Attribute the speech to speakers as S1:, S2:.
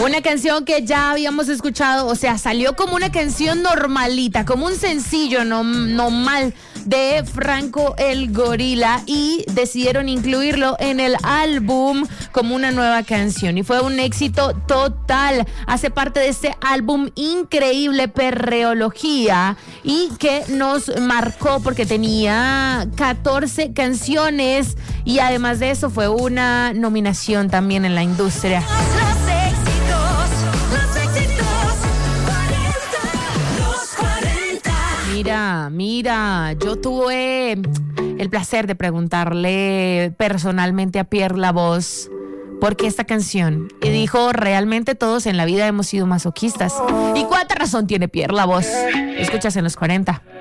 S1: Una canción que ya habíamos escuchado, o sea, salió como una canción normalita, como un sencillo normal de Franco el Gorila, y decidieron incluirlo en el álbum como una nueva canción y fue un éxito total. Hace parte de este álbum increíble, Perreología, y que nos marcó porque tenía 14 canciones y además de eso fue una nominación también en la industria. Mira, yo tuve el placer de preguntarle personalmente a Pierre Lavoz por qué esta canción. Y dijo, realmente todos en la vida hemos sido masoquistas. ¿Y cuánta razón tiene Pierre Lavoz? Escuchas en los 40.